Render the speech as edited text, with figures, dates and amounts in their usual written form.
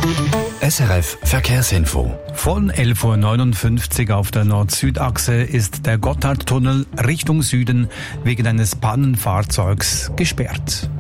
SRF Verkehrsinfo. Von 11.59 Uhr auf der Nord-Süd-Achse ist der Gotthardtunnel Richtung Süden wegen eines Pannenfahrzeugs gesperrt.